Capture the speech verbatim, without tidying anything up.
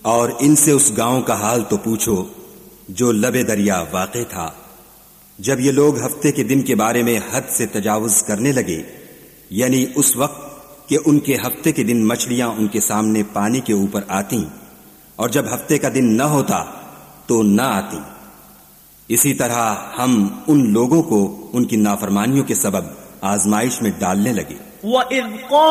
और इनसे उस गांव का हाल तो पूछो जो लबे दरिया वाक़े था। जब ये लोग हफ्ते के दिन के बारे में हद से तजावुज करने लगे, यानी उस वक्त कि उनके हफ्ते के दिन मछलियां उनके सामने पानी के ऊपर आती और जब हफ्ते का दिन न होता तो न आती। इसी तरह हम उन लोगों को उनकी नाफरमानियों के सबब आजमाइश में डालने लगे।